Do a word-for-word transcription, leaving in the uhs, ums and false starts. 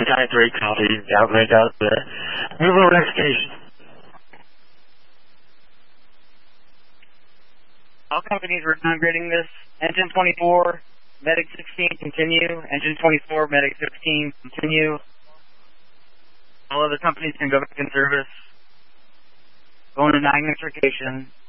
Sky three copy. Got to make out the river rectification. All companies were downgrading this. Engine twenty-four, Medic sixteen, continue. Engine twenty-four, Medic sixteen, continue. All other companies can go back in service. Going to nitrification.